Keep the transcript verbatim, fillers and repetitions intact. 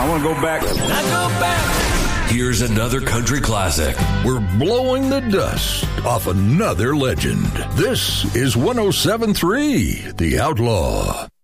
I want to go back. I go back. Here's another country classic. We're blowing the dust off another legend. This is one oh seven point three The Outlaw.